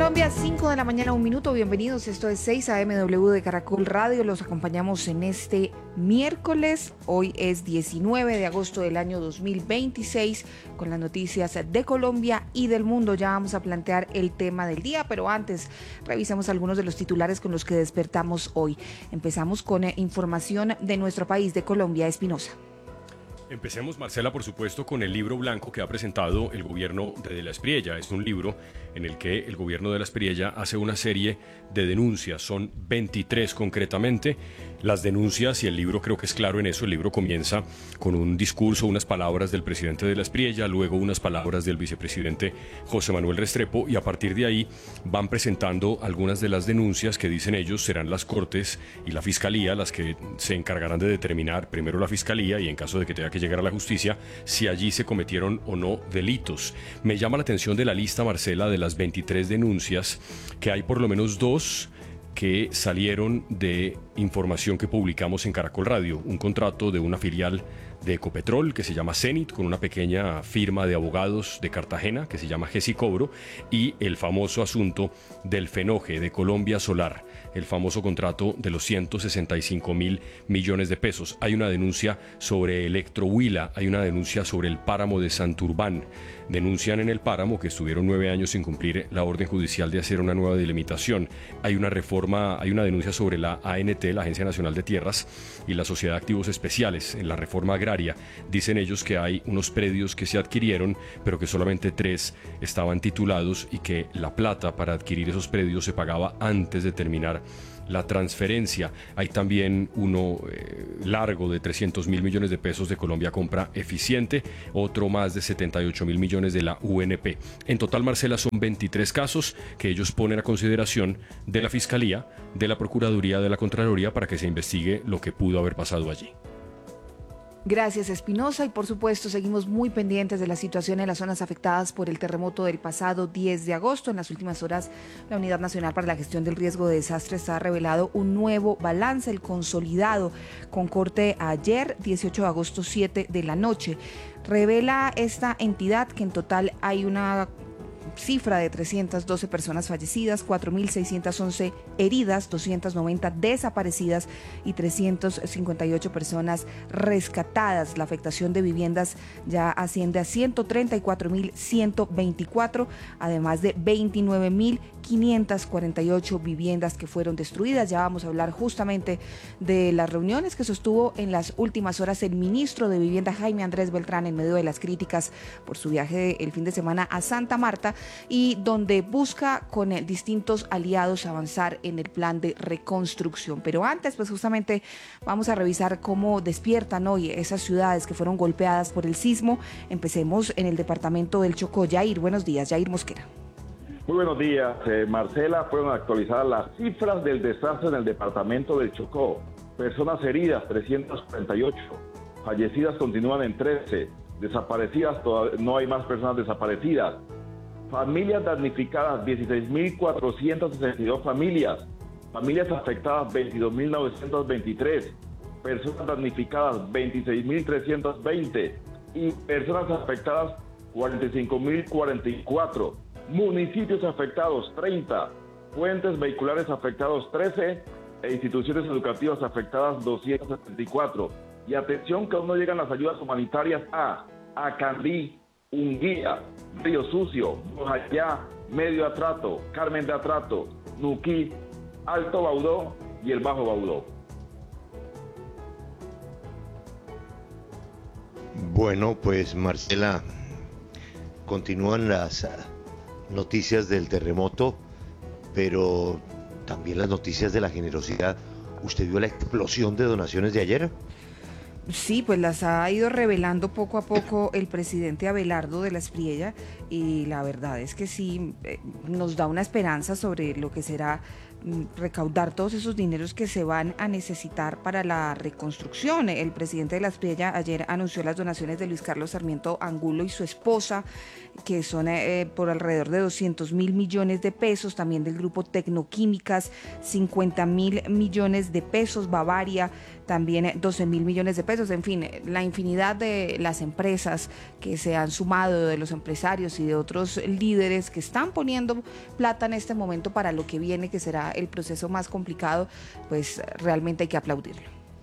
Colombia, 5 de la mañana, 1 minuto. Bienvenidos, esto es 6 AMW de Caracol Radio. Los acompañamos en este miércoles. Hoy es 19 de agosto del año 2026 con las noticias de Colombia y del mundo. Ya vamos a plantear el tema del día, pero antes revisamos algunos de los titulares con los que despertamos hoy. Empezamos con información de nuestro país, de Colombia. Espinosa. Empecemos, Marcela, por supuesto, con el libro blanco que ha presentado el gobierno de la Espriella. Es un libro en el que el gobierno de la Espriella hace una serie de denuncias, son 23 concretamente. Las denuncias, y el libro creo que es claro en eso, el libro comienza con un discurso, unas palabras del presidente de la Espriella, luego unas palabras del vicepresidente José Manuel Restrepo, y a partir de ahí van presentando algunas de las denuncias que dicen ellos serán las Cortes y la Fiscalía las que se encargarán de determinar, primero la Fiscalía y en caso de que tenga que llegar a la justicia, si allí se cometieron o no delitos. Me llama la atención de la lista, Marcela, de las 23 denuncias, que hay por lo menos dos que salieron de información que publicamos en Caracol Radio, un contrato de una filial de Ecopetrol que se llama Cenit, con una pequeña firma de abogados de Cartagena que se llama Gesicobro, y el famoso asunto del Fenoje de Colombia Solar, el famoso contrato de los 165.000 millones de pesos. Hay una denuncia sobre Electrohuila, hay una denuncia sobre el páramo de Santurbán. Denuncian en el páramo que estuvieron 9 años sin cumplir la orden judicial de hacer una nueva delimitación. Hay una denuncia sobre la ANT, la Agencia Nacional de Tierras, y la Sociedad de Activos Especiales en la reforma agraria. Dicen ellos que hay unos predios que se adquirieron, pero que solamente 3 estaban titulados y que la plata para adquirir esos predios se pagaba antes de terminar la transferencia. Hay también uno largo de 300.000 millones de pesos de Colombia Compra Eficiente, otro más de 78.000 millones de la UNP. En total, Marcela, son 23 casos que ellos ponen a consideración de la Fiscalía, de la Procuraduría, de la Contraloría, para que se investigue lo que pudo haber pasado allí. Gracias, Espinosa, y por supuesto seguimos muy pendientes de la situación en las zonas afectadas por el terremoto del pasado 10 de agosto. En las últimas horas, la Unidad Nacional para la Gestión del Riesgo de Desastres ha revelado un nuevo balance, el consolidado, con corte ayer, 18 de agosto, 7 de la noche. Revela esta entidad que en total hay una cifra de 312 personas fallecidas, 4.611 heridas, 290 desaparecidas y 358 personas rescatadas. La afectación de viviendas ya asciende a 134.124, además de 29.548 viviendas que fueron destruidas. Ya vamos a hablar justamente de las reuniones que sostuvo en las últimas horas el ministro de Vivienda, Jaime Andrés Beltrán, en medio de las críticas por su viaje el fin de semana a Santa Marta, y donde busca con distintos aliados avanzar en el plan de reconstrucción. Pero antes, pues justamente vamos a revisar cómo despiertan hoy esas ciudades que fueron golpeadas por el sismo. Empecemos en el departamento del Chocó. Yair, buenos días. Yair Mosquera. Muy buenos días, Marcela. Fueron actualizadas las cifras del desastre en el departamento del Chocó. Personas heridas, 348. Fallecidas continúan en 13. Desaparecidas, no hay más personas desaparecidas. Familias damnificadas, 16.462 familias. Familias afectadas, 22.923. Personas damnificadas, 26.320. Y personas afectadas, 45.044. Municipios afectados, 30. Puentes vehiculares afectados, 13. E instituciones educativas afectadas, 274. Y atención que aún no llegan las ayudas humanitarias a Acandí, Unguía, Río Sucio, Bojayá, Medio Atrato, Carmen de Atrato, Nuquí, Alto Baudó y el Bajo Baudó. Bueno, pues Marcela, continúan las noticias del terremoto, pero también las noticias de la generosidad. ¿Usted vio la explosión de donaciones de ayer? Sí, pues las ha ido revelando poco a poco el presidente Abelardo de la Espriella, y la verdad es que sí nos da una esperanza sobre lo que será recaudar todos esos dineros que se van a necesitar para la reconstrucción. El presidente de la Espriella ayer anunció las donaciones de Luis Carlos Sarmiento Angulo y su esposa, que son por alrededor de 200.000 millones de pesos, también del grupo Tecnoquímicas, 50.000 millones de pesos, Bavaria, también 12.000 millones de pesos. pesos, en fin, la infinidad de las empresas que se han sumado, de los empresarios y de otros líderes que están poniendo plata en este momento para lo que viene, que será el proceso más complicado, pues realmente hay que aplaudirlo.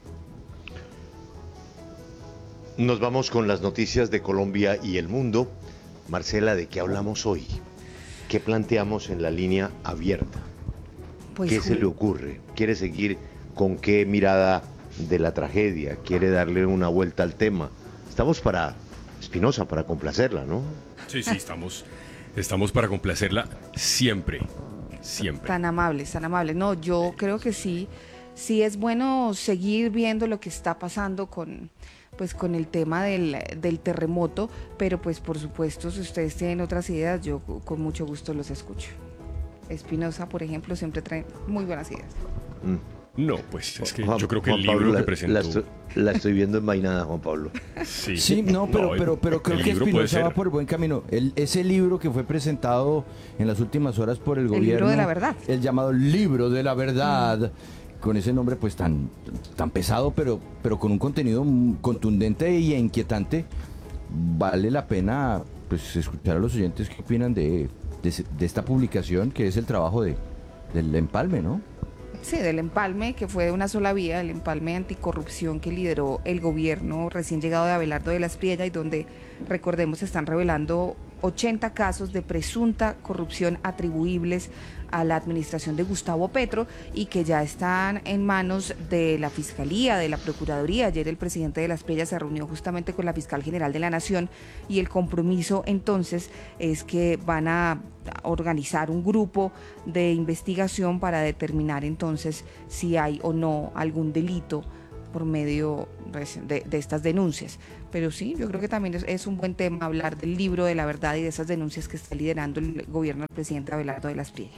Nos vamos con las noticias de Colombia y el mundo. Marcela, ¿de qué hablamos hoy? ¿Qué planteamos en la línea abierta? Pues, ¿qué se le ocurre? ¿Quiere seguir con qué mirada de la tragedia? ¿Quiere darle una vuelta al tema? Estamos para Espinosa, para complacerla, ¿no? Sí, estamos para complacerla siempre. Tan amables. No, yo creo que sí es bueno seguir viendo lo que está pasando con el tema del terremoto, pero pues por supuesto, si ustedes tienen otras ideas, yo con mucho gusto los escucho. Espinosa, por ejemplo, siempre trae muy buenas ideas. No, pues es que yo creo que el libro que presentó... La estoy viendo envainada, Juan Pablo. Sí, no, pero creo que Espinosa va por buen camino. Ese libro que fue presentado en las últimas horas por el gobierno... El libro de la verdad. El llamado Libro de la Verdad... con ese nombre pues tan pesado, pero con un contenido contundente e inquietante, vale la pena pues escuchar a los oyentes qué opinan de esta publicación, que es el trabajo del empalme, ¿no? Sí, del empalme, que fue de una sola vía, el empalme anticorrupción que lideró el gobierno recién llegado de Abelardo de la Espriella, y donde, recordemos, se están revelando 80 casos de presunta corrupción atribuibles a la administración de Gustavo Petro y que ya están en manos de la Fiscalía, de la Procuraduría. Ayer el presidente de la Espriella se reunió justamente con la Fiscal General de la Nación, y el compromiso entonces es que van a organizar un grupo de investigación para determinar entonces si hay o no algún delito por medio de estas denuncias. Pero sí, yo creo que también es un buen tema hablar del libro de la verdad y de esas denuncias que está liderando el gobierno del presidente Abelardo de la Espriella.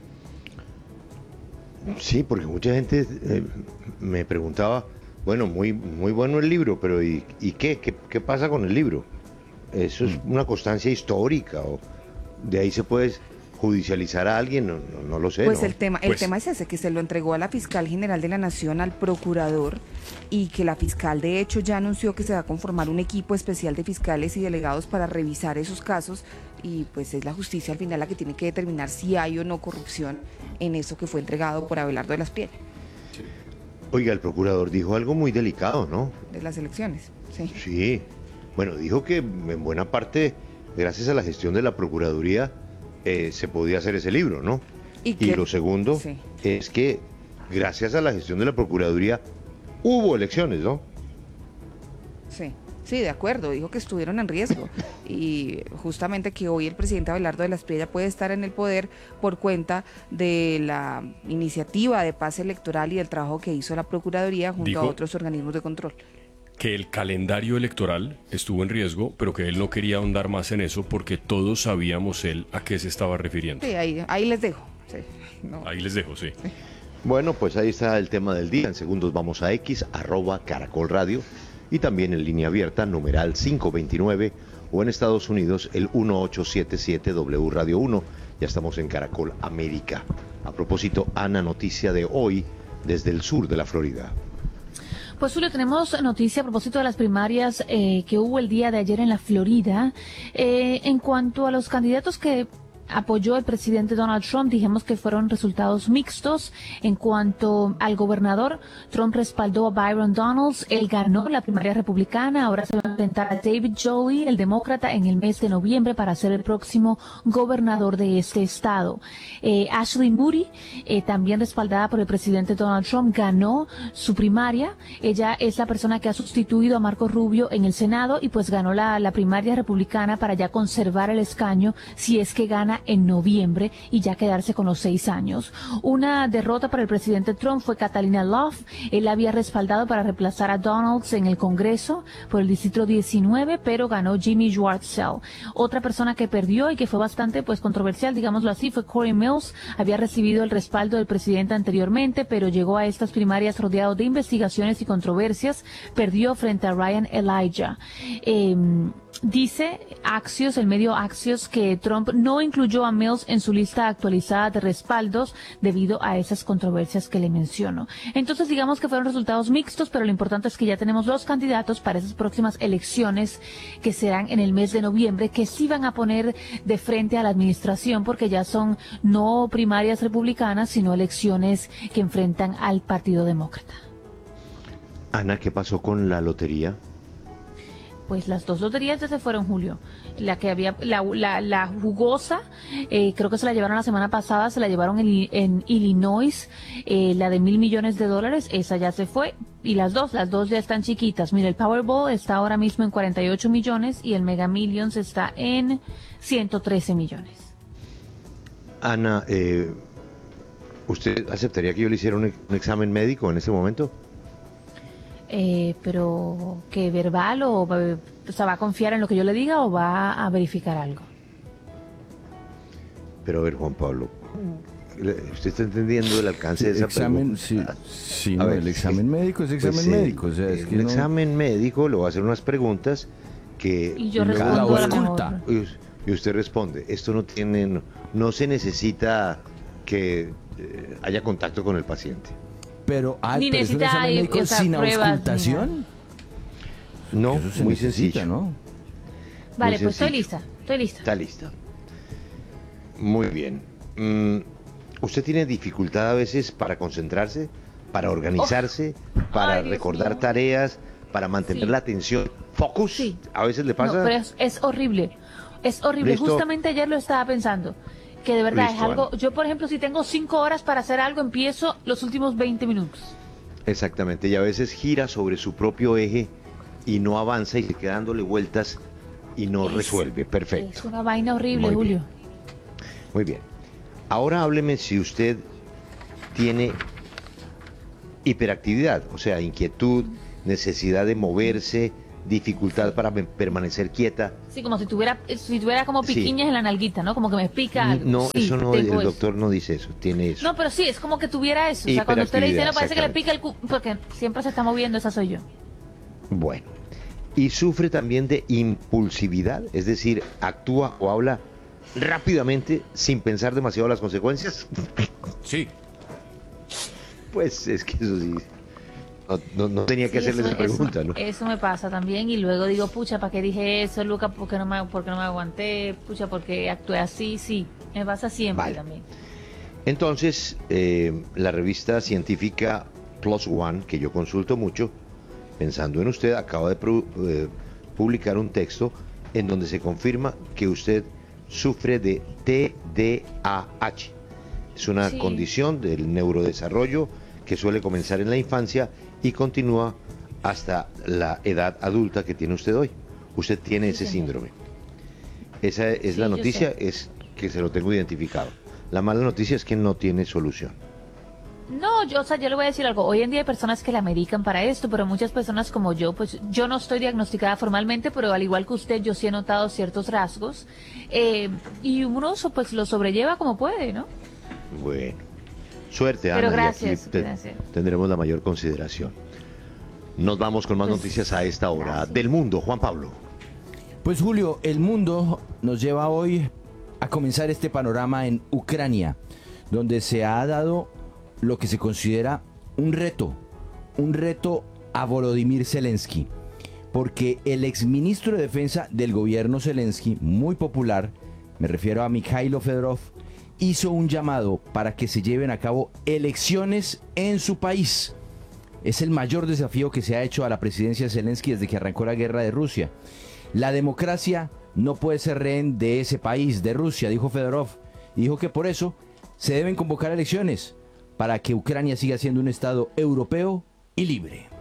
Sí, porque mucha gente me preguntaba, bueno, muy bueno el libro, pero ¿y qué? ¿Qué pasa con el libro? ¿Eso es una constancia histórica o de ahí se puede judicializar a alguien? No lo sé. Pues ¿no? el tema es ese, que se lo entregó a la Fiscal General de la Nación, al procurador, y que la fiscal de hecho ya anunció que se va a conformar un equipo especial de fiscales y delegados para revisar esos casos, y pues es la justicia al final la que tiene que determinar si hay o no corrupción en eso que fue entregado por Abelardo de la Espriella. Sí. Oiga, el procurador dijo algo muy delicado, ¿no? De las elecciones, sí. Sí, bueno, dijo que en buena parte, gracias a la gestión de la Procuraduría, se podía hacer ese libro, ¿no? Y lo segundo es que gracias a la gestión de la Procuraduría hubo elecciones, ¿no? Sí, de acuerdo, dijo que estuvieron en riesgo, y justamente que hoy el presidente Abelardo de la Espriella puede estar en el poder por cuenta de la iniciativa de paz electoral y del trabajo que hizo la Procuraduría junto a otros organismos de control. Que el calendario electoral estuvo en riesgo, pero que él no quería ahondar más en eso porque todos sabíamos él a qué se estaba refiriendo. Sí, ahí les dejo. Sí, no. Ahí les dejo, sí. Bueno, pues ahí está el tema del día. En segundos vamos a X, @Caracol Radio, y también en línea abierta, numeral 529, o en Estados Unidos, el 1877 W Radio 1. Ya estamos en Caracol América. A propósito, Ana, noticia de hoy desde el sur de la Florida. Pues Julio, tenemos noticia a propósito de las primarias que hubo el día de ayer en la Florida. En cuanto a los candidatos que apoyó el presidente Donald Trump, dijimos que fueron resultados mixtos. En cuanto al gobernador, Trump respaldó a Byron Donalds, él ganó la primaria republicana, ahora se va a enfrentar a David Jolley, el demócrata, en el mes de noviembre para ser el próximo gobernador de este estado. Ashley Moody, también respaldada por el presidente Donald Trump, ganó su primaria. Ella es la persona que ha sustituido a Marco Rubio en el Senado y pues ganó la primaria republicana para ya conservar el escaño si es que gana en noviembre y ya quedarse con los 6 años. Una derrota para el presidente Trump fue Catalina Love. Él había respaldado para reemplazar a Donalds en el Congreso por el distrito 19, pero ganó Jimmy Schwartzel. Otra persona que perdió y que fue bastante controversial, digámoslo así, fue Corey Mills. Había recibido el respaldo del presidente anteriormente, pero llegó a estas primarias rodeado de investigaciones y controversias. Perdió frente a Ryan Elijah. Dice Axios, el medio Axios, que Trump no incluyó a Mills en su lista actualizada de respaldos debido a esas controversias que le menciono. Entonces, digamos que fueron resultados mixtos, pero lo importante es que ya tenemos los candidatos para esas próximas elecciones que serán en el mes de noviembre, que sí van a poner de frente a la administración, porque ya son no primarias republicanas, sino elecciones que enfrentan al Partido Demócrata. Ana, ¿qué pasó con la lotería? Pues las dos loterías ya se fueron, Julio. La que había, la jugosa, creo que se la llevaron la semana pasada, se la llevaron en Illinois, la de $1,000 millones, esa ya se fue. Y las dos ya están chiquitas. Mira, el Powerball está ahora mismo en 48 millones y el Mega Millions está en 113 millones. Ana, ¿usted aceptaría que yo le hiciera un examen médico en ese momento? Pero ¿qué verbal o sea, va a confiar en lo que yo le diga o va a verificar algo? Pero a ver, Juan Pablo, ¿usted está entendiendo el alcance de esa pregunta? Sí, no, el examen médico es examen médico. O sea, es que el examen médico le va a hacer unas preguntas que y yo respondo a la mejor. y usted responde. Esto no se necesita que haya contacto con el paciente. Pero, Ni pero es un necesita examen médico sin pruebas, auscultación. No, Eso se muy necesita, sencillo. ¿no? Vale, Muy pues estoy sencillo. lista. Está lista. Muy bien. ¿Usted tiene dificultad a veces para concentrarse, para organizarse, para Ay, Dios recordar mío. tareas, para mantener Sí. la atención? ¿Focus? Sí. ¿A veces le pasa? No, pero es horrible. Es horrible. Listo. Justamente ayer lo estaba pensando. Que de verdad Listo, es algo. Ana. Yo, por ejemplo, si tengo 5 horas para hacer algo, empiezo los últimos 20 minutos. Exactamente, y a veces gira sobre su propio eje y no avanza y se queda dándole vueltas y no resuelve. Es Perfecto. una vaina horrible, Muy Julio. bien. Muy bien. Ahora hábleme si usted tiene hiperactividad, o sea, inquietud, necesidad de moverse, dificultad para permanecer quieta. Sí, como si tuviera como Sí. piquiñas en la nalguita, ¿no? Como que me pica algo. No, Sí, eso no, el tengo eso. doctor no dice eso, tiene eso. No, pero sí, es como que tuviera eso. O sea, cuando usted le dice, no, parece que le pica Hiperactividad, el porque siempre se está moviendo, esa soy yo. Bueno, y sufre también de impulsividad, es decir, actúa o habla rápidamente sin pensar demasiado las consecuencias. Sí. Pues es que eso sí, no tenía que Sí, hacerle esa pregunta, ¿no? Eso me pasa también y luego digo, pucha, ¿para qué dije eso, Luca? ¿Por qué no me aguanté? Pucha, ¿por qué actué así? Sí, me pasa siempre Vale. también. Entonces, la revista científica Plus One, que yo consulto mucho, pensando en usted, acaba de publicar un texto en donde se confirma que usted sufre de TDAH. Es una Sí. condición del neurodesarrollo que suele comenzar en la infancia y continúa hasta la edad adulta que tiene usted hoy. Usted tiene Sí, ese señor. síndrome. Esa es Sí, la yo noticia, sé. es que se lo tengo identificado. La mala noticia es que no tiene solución. No, yo le voy a decir algo. Hoy en día hay personas que la medican para esto, pero muchas personas como yo, pues yo no estoy diagnosticada formalmente, pero al igual que usted, yo sí he notado ciertos rasgos. Y uno pues lo sobrelleva como puede, ¿no? Bueno, suerte, Ana. Pero y aquí gracias, gracias. tendremos la mayor consideración. Nos vamos con más Pues, noticias a esta hora gracias. del mundo. Juan Pablo. Pues Julio, el mundo nos lleva hoy a comenzar este panorama en Ucrania, donde se ha dado lo que se considera un reto a Volodymyr Zelensky, porque el exministro de Defensa del gobierno Zelensky, muy popular, me refiero a Mikhailo Fedorov, hizo un llamado para que se lleven a cabo elecciones en su país. Es el mayor desafío que se ha hecho a la presidencia de Zelensky desde que arrancó la guerra de Rusia. La democracia no puede ser rehén de ese país, de Rusia, dijo Fedorov. Y dijo que por eso se deben convocar elecciones para que Ucrania siga siendo un estado europeo y libre.